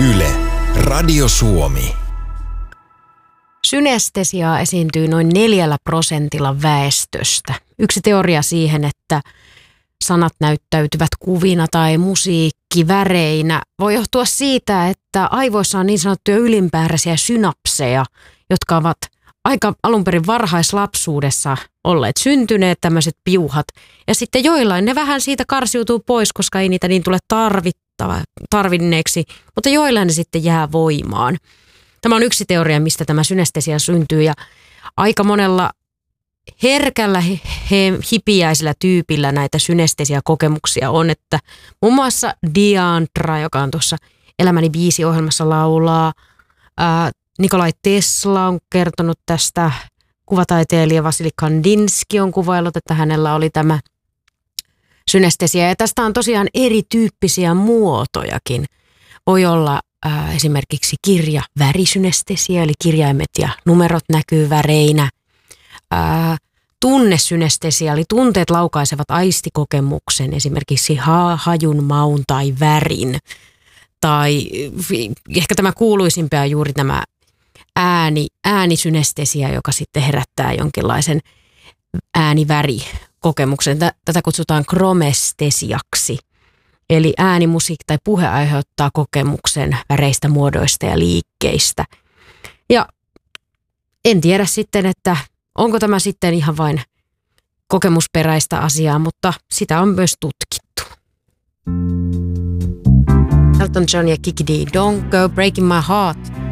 Yle, Radio Suomi. Synestesiaa esiintyy noin 4% väestöstä. Yksi teoria siihen, että sanat näyttäytyvät kuvina tai musiikki väreinä, voi johtua siitä, että aivoissa on niin sanottuja ylimääräisiä synapseja, jotka ovat aika alun perin varhaislapsuudessa olleet syntyneet tämmöiset piuhat. Ja sitten joillain ne vähän siitä karsiutuu pois, koska ei niitä niin tule tarvinneeksi, mutta joillain ne sitten jää voimaan. Tämä on yksi teoria, mistä tämä synestesia syntyy, ja aika monella herkällä hipiäisellä tyypillä näitä synestesiakokemuksia on, että muun muassa Diandra, joka on tuossa Elämäni biisi-ohjelmassa laulaa, Nikolai Tesla on kertonut tästä, kuvataiteilija Vasili Kandinsky on kuvaillut, että hänellä oli tämä synestesia, ja tästä on tosiaan erityyppisiä muotojakin. Voi olla esimerkiksi värisynestesia, eli kirjaimet ja numerot näkyy väreinä. Tunnesynestesia, eli tunteet laukaisevat aistikokemuksen, esimerkiksi hajun, maun tai värin. Tai ehkä tämä kuuluisimpia on juuri tämä äänisynestesia, joka sitten herättää jonkinlaisen äänivärikokemuksen. Tätä kutsutaan kromestesiaksi. Eli ääni, musiikki tai puhe aiheuttaa kokemuksen väreistä, muodoista ja liikkeistä. Ja en tiedä sitten, että onko tämä sitten ihan vain kokemusperäistä asiaa, mutta sitä on myös tutkittu. Elton John ja Kiki D, Don't Go Breaking My Heart.